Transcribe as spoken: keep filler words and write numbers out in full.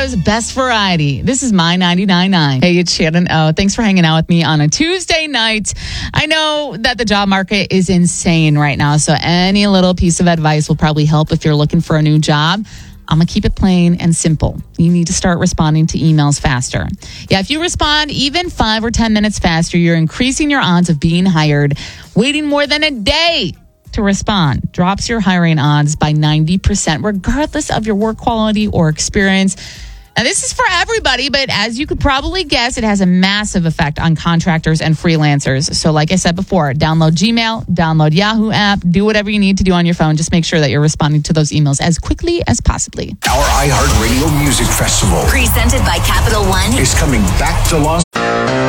America's best variety. This is My ninety-nine point nine. Hey, it's Shannon O. Thanks for hanging out with me on a Tuesday night. I know that the job market is insane right now, so any little piece of advice will probably help if you're looking for a new job. I'm going to keep it plain and simple. You need to start responding to emails faster. Yeah, if you respond even five or ten minutes faster, you're increasing your odds of being hired. Waiting more than a day to respond drops your hiring odds by ninety percent, regardless of your work quality or experience. Now, this is for everybody, but as you could probably guess, it has a massive effect on contractors and freelancers. So like I said before, download Gmail, download Yahoo app, do whatever you need to do on your phone. Just make sure that you're responding to those emails as quickly as possibly. Our iHeartRadio Music Festival, presented by Capital One, is coming back to Los